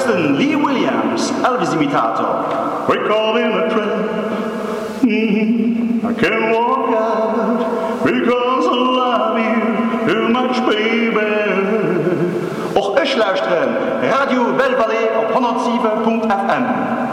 Weston Lee Williams, Elvis-Imitator. We call in a trap. I can't walk out because I love you too much, baby. Och ech lauschtren, Radio Belle Vallée op 107.fm.